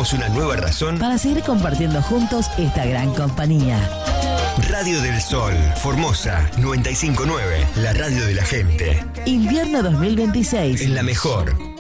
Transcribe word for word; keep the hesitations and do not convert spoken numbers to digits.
tenemos una nueva razón para seguir compartiendo juntos esta gran compañía. Radio del Sol, Formosa, noventa y cinco punto nueve, la radio de la gente. Invierno dos mil veintiséis. En la mejor.